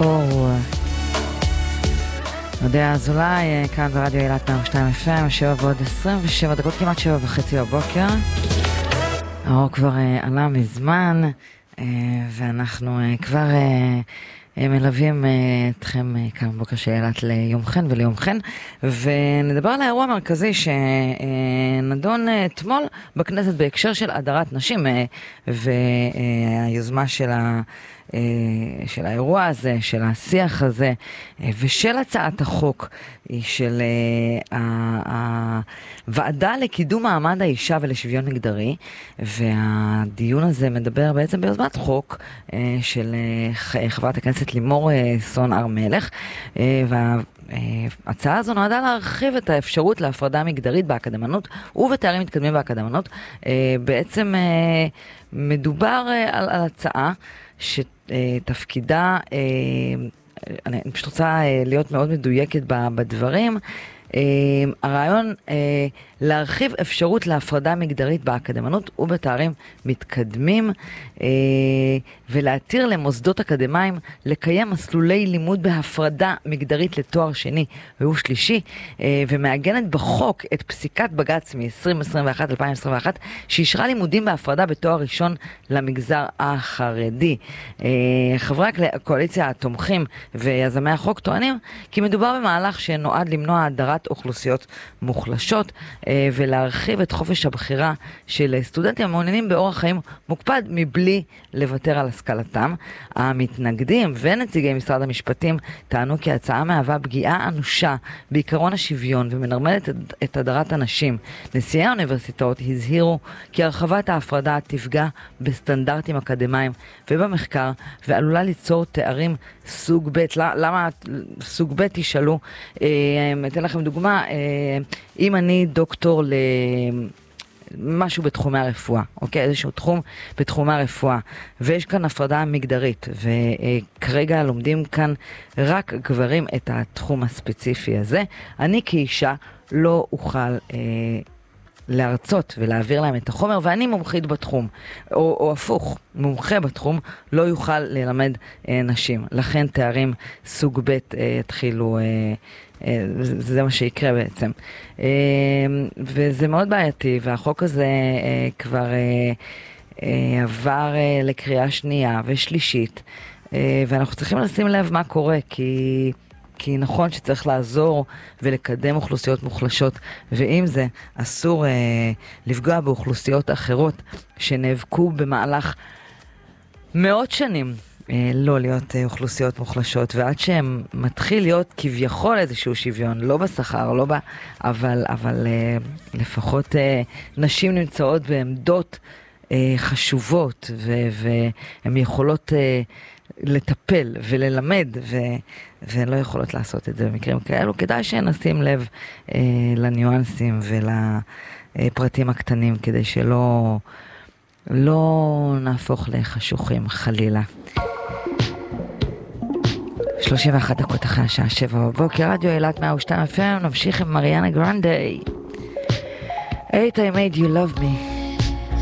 אור. יודע אזולאי, כאן ברדיו אילת 102 FM, 7 ועוד 27 דקות, כמעט 7:30 בבוקר. האור כבר עלה מזמן, ואנחנו כבר מלווים אתכם כאן בבוקר של אילת ליומכן וליומכן, ונדבר על האירוע המרכזי שנדון אתמול בכנסת בהקשר של הדרת נשים, והיוזמה של האירוע הזה, של השיח הזה, ושל הצעת החוק היא של הוועדה לקידום מעמד האישה ולשוויון מגדרי, והדיון הזה מדבר בעצם ביוזמת חוק של חברת הכנסת לימור סון הר מלך, וההצעה הזו נועדה להרחיב את האפשרות להפרדה מגדרית באקדמנות ובתארים מתקדמים באקדמנות. בעצם מדובר על הצעה שתפקידה, אני פשוט רוצה להיות מאוד מדויקת בדברים, הרעיון להרחיב אפשרות להפרדה מגדרית באקדמנות ובתארים מתקדמים, ולהתיר למוסדות אקדמיים לקיים מסלולי לימוד בהפרדה מגדרית לתואר שני והוא שלישי, ומעגנת בחוק את פסיקת בג"ץ מ-2021-2021 שאישרה לימודים בהפרדה בתואר ראשון למגזר החרדי. חברי הקואליציה תומכים ויזמי החוק טוענים כי מדובר במהלך שנועד למנוע הדרת אוכלוסיות מוחלשות ולהרחיב את חופש הבחירה של סטודנטים המעוניינים באורח חיים מוקפד מבלי לוותר על השכלתם. המתנגדים ונציגי משרד המשפטים טענו כי ההצעה מהווה פגיעה אנושה בעיקרון השוויון ומנרמלת את הדרת הנשים. נשיאי האוניברסיטאות הזהירו כי הרחבת ההפרדה תפגע בסטנדרטים אקדמיים ובמחקר ועלולה ליצור תארים סוג ב'. למה סוג ב' תשאלו? אתן לכם דוגמה, אם אני דוקטור למשהו בתחומי הרפואה, אוקיי? איזשהו תחום בתחומי הרפואה, ויש כאן הפרדה מגדרית, וכרגע לומדים כאן רק גברים את התחום הספציפי הזה, אני כאישה לא אוכל להרצות ולהעביר להם את החומר, ואני מומחית בתחום, או הפוך, מומחה בתחום, לא יוכל ללמד נשים. לכן תארים סוג ב' התחילו, זה מה שיקרה בעצם. וזה מאוד בעייתי, והחוק הזה כבר עבר לקריאה שנייה ושלישית, ואנחנו צריכים לשים לב מה קורה, כי נכון שצריך לעזור ולקדם אוכלוסיות מוחלשות, ועם זה אסור לפגוע באוכלוסיות אחרות שנאבקו במהלך מאות שנים לא להיות אוכלוסיות מוחלשות, ועד שהם מתחיל להיות כביכול איזשהו שוויון, לא בשכר, לא אבל לפחות נשים נמצאות בעמדות חשובות, והן יכולות לטפל וללמד, והן לא יכולות לעשות את זה במקרים כאלו. כדאי שנשים לב לניואנסים ולפרטים הקטנים, כדי שלא נהפוך לחשוכים חלילה. 31 דקות אחרי השעה 7 בבוקר, רדיו אילת 102 FM, נמשיך עם מריאנה גרנדה. Eight, I made you love me.